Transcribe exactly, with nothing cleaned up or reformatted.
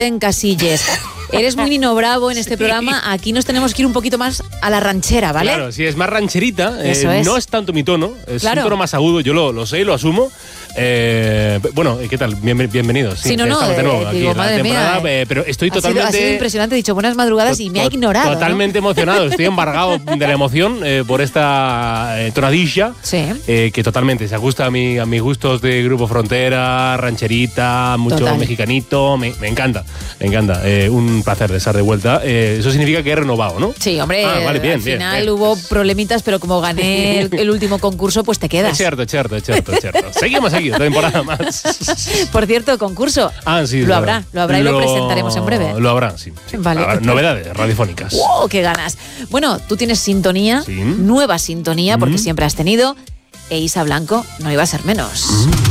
en Casilles. Eres muy Nino Bravo en este sí. programa. Aquí nos tenemos que ir un poquito más a la ranchera, ¿vale? Claro, sí, es más rancherita. Eso eh, es. No es tanto mi tono, es claro. un tono más agudo. Yo lo, lo sé y lo asumo. Eh, bueno, ¿qué tal? Bien, bienvenidos. Sí, sí no, no. Estamos de nuevo eh, aquí digo, en la madre temporada, mía, eh, pero estoy ha totalmente... Sido, ha sido impresionante. He dicho buenas madrugadas to, y me ha ignorado. Totalmente ¿no? emocionado. Estoy embargado de la emoción eh, por esta eh, tonadilla sí. eh, que totalmente se ajusta a, mi, a mis gustos de Grupo Frontera, rancherita, mucho Total. mexicanito. Me, me encanta, me encanta. Eh, un placer de estar de vuelta. Eh, eso significa que he renovado, ¿no? Sí, hombre. Ah, vale, bien, al bien, final bien. hubo problemitas, pero como gané el, el último concurso, pues te quedas. Es cierto, es cierto, es cierto, es cierto. Seguimos aquí, otra temporada más. Por cierto, concurso. Ah, sí. Lo habrá, lo habrá y lo, lo presentaremos en breve. Lo habrá, sí. sí. Vale. Habrá novedades radiofónicas. ¡Wow! ¡Qué ganas! Bueno, tú tienes sintonía, sí. nueva sintonía, porque mm. siempre has tenido, e Isa Blanco no iba a ser menos. Mm.